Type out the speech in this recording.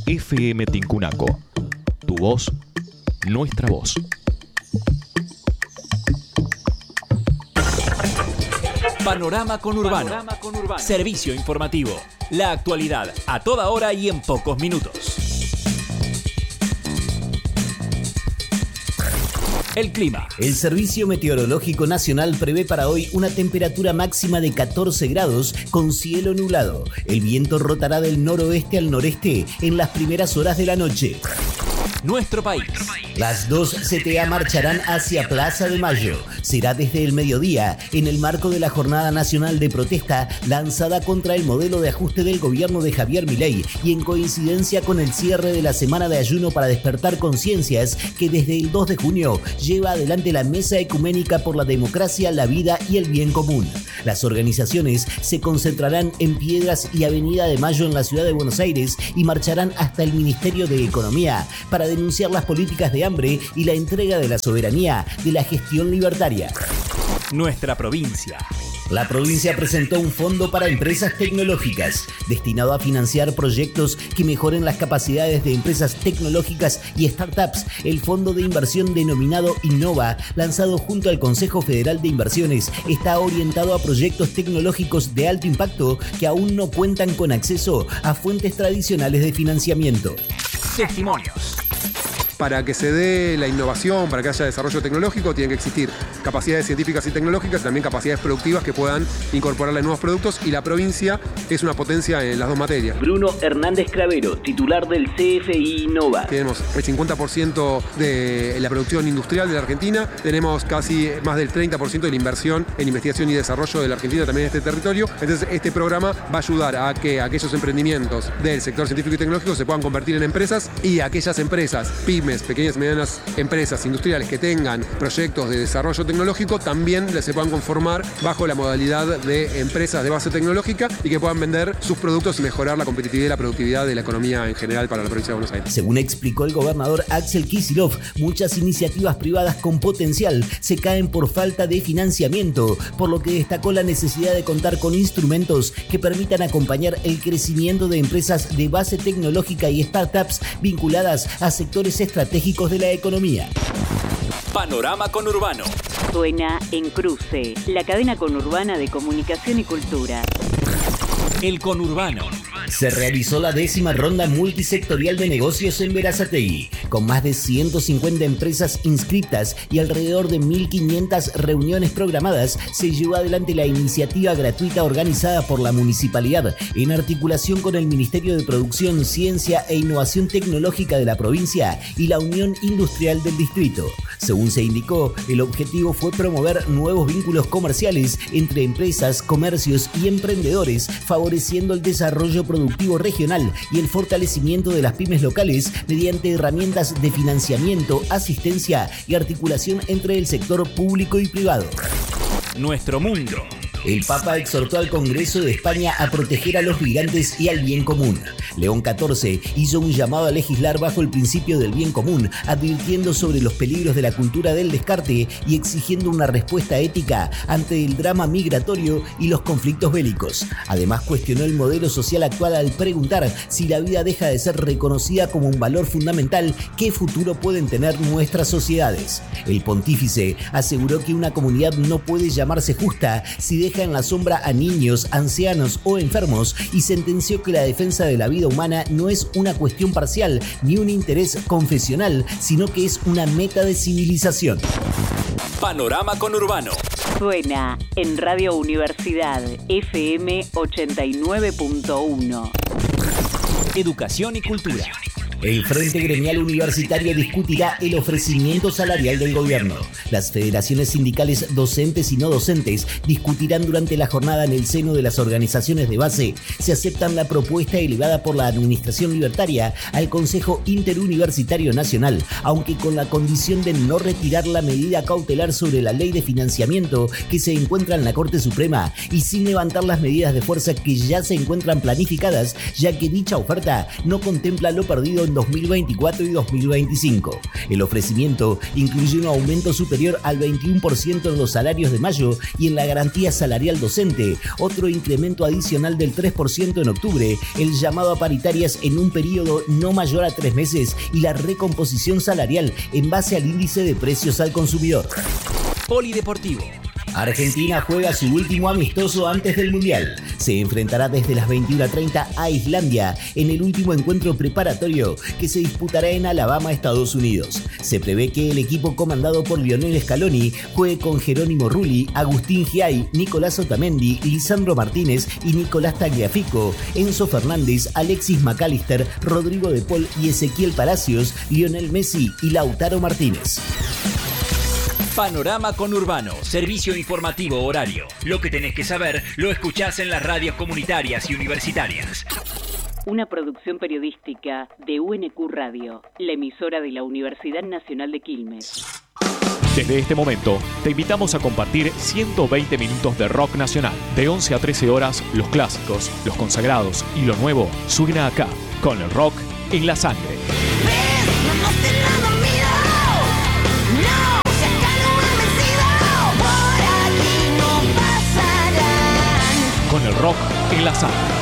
FM Tincunaco. Tu voz, nuestra voz. Panorama Conurbano. Servicio informativo. La actualidad a toda hora y en pocos minutos. El clima. El Servicio Meteorológico Nacional prevé para hoy una temperatura máxima de 14 grados con cielo nublado. El viento rotará del noroeste al noreste en las primeras horas de la noche. Nuestro país. Las 2 CTA marcharán hacia Plaza de Mayo. Será desde el mediodía, en el marco de la Jornada Nacional de Protesta lanzada contra el modelo de ajuste del gobierno de Javier Milei y en coincidencia con el cierre de la semana de ayuno para despertar conciencias que desde el 2 de junio lleva adelante la Mesa Ecuménica por la Democracia, la Vida y el Bien Común. Las organizaciones se concentrarán en Piedras y Avenida de Mayo en la ciudad de Buenos Aires y marcharán hasta el Ministerio de Economía para denunciar las políticas de hambre y la entrega de la soberanía de la gestión libertaria. Nuestra provincia. La provincia presentó un fondo para empresas tecnológicas, destinado a financiar proyectos que mejoren las capacidades de empresas tecnológicas y startups. El fondo de inversión denominado Innova, lanzado junto al Consejo Federal de Inversiones, está orientado a proyectos tecnológicos de alto impacto que aún no cuentan con acceso a fuentes tradicionales de financiamiento. Testimonios. Para que se dé la innovación, para que haya desarrollo tecnológico, tienen que existir capacidades científicas y tecnológicas y también capacidades productivas que puedan incorporarle nuevos productos, y la provincia es una potencia en las dos materias. Bruno Hernández Cravero, titular del CFI Innova. Tenemos el 50% de la producción industrial de la Argentina, tenemos casi más del 30% de la inversión en investigación y desarrollo de la Argentina también en este territorio. Entonces este programa va a ayudar a que aquellos emprendimientos del sector científico y tecnológico se puedan convertir en empresas, y aquellas empresas, pymes, pequeñas y medianas empresas industriales que tengan proyectos de desarrollo tecnológico también se puedan conformar bajo la modalidad de empresas de base tecnológica y que puedan vender sus productos y mejorar la competitividad y la productividad de la economía en general para la provincia de Buenos Aires. Según explicó el gobernador Axel Kicillof, muchas iniciativas privadas con potencial se caen por falta de financiamiento, por lo que destacó la necesidad de contar con instrumentos que permitan acompañar el crecimiento de empresas de base tecnológica y startups vinculadas a sectores estratégicos de la economía. Panorama Conurbano. Suena en Cruce, la cadena conurbana de comunicación y cultura. El Conurbano. Se realizó la 10ª ronda multisectorial de negocios en Berazategui, con más de 150 empresas inscritas y alrededor de 1.500 reuniones programadas. Se llevó adelante la iniciativa gratuita organizada por la municipalidad en articulación con el Ministerio de Producción, Ciencia e Innovación Tecnológica de la provincia y la Unión Industrial del Distrito. Según se indicó, el objetivo fue promover nuevos vínculos comerciales entre empresas, comercios y emprendedores, favoreciendo el desarrollo productivo regional y el fortalecimiento de las pymes locales mediante herramientas de financiamiento, asistencia y articulación entre el sector público y privado. Nuestro mundo. El Papa exhortó al Congreso de España a proteger a los migrantes y al bien común. León XIV hizo un llamado a legislar bajo el principio del bien común, advirtiendo sobre los peligros de la cultura del descarte y exigiendo una respuesta ética ante el drama migratorio y los conflictos bélicos. Además, cuestionó el modelo social actual al preguntar: si la vida deja de ser reconocida como un valor fundamental, ¿qué futuro pueden tener nuestras sociedades? El pontífice aseguró que una comunidad no puede llamarse justa si deja en la sombra a niños, ancianos o enfermos, y sentenció que la defensa de la vida humana no es una cuestión parcial ni un interés confesional, sino que es una meta de civilización. Panorama Conurbano. Suena en Radio Universidad FM 89.1. Educación y cultura. El Frente Gremial Universitario discutirá el ofrecimiento salarial del gobierno. Las federaciones sindicales docentes y no docentes discutirán durante la jornada en el seno de las organizaciones de base si aceptan la propuesta elevada por la Administración Libertaria al Consejo Interuniversitario Nacional, aunque con la condición de no retirar la medida cautelar sobre la ley de financiamiento que se encuentra en la Corte Suprema y sin levantar las medidas de fuerza que ya se encuentran planificadas, ya que dicha oferta no contempla lo perdido en 2024 y 2025. El ofrecimiento incluye un aumento superior al 21% en los salarios de mayo y en la garantía salarial docente, otro incremento adicional del 3% en octubre, el llamado a paritarias en un periodo no mayor a 3 meses y la recomposición salarial en base al índice de precios al consumidor. Polideportivo. Argentina juega su último amistoso antes del Mundial. Se enfrentará desde las 21:30 a Islandia en el último encuentro preparatorio que se disputará en Alabama, Estados Unidos. Se prevé que el equipo comandado por Lionel Scaloni juegue con Jerónimo Rulli, Agustín Giai, Nicolás Otamendi, Lisandro Martínez y Nicolás Tagliafico, Enzo Fernández, Alexis McAllister, Rodrigo de Paul y Ezequiel Palacios, Lionel Messi y Lautaro Martínez. Panorama Conurbano, servicio informativo horario. Lo que tenés que saber lo escuchás en las radios comunitarias y universitarias. Una producción periodística de UNQ Radio, la emisora de la Universidad Nacional de Quilmes. Desde este momento, te invitamos a compartir 120 minutos de rock nacional. De 11 a 13 horas, los clásicos, los consagrados y lo nuevo suena acá, con el rock en la sangre. Con el rock en la sangre.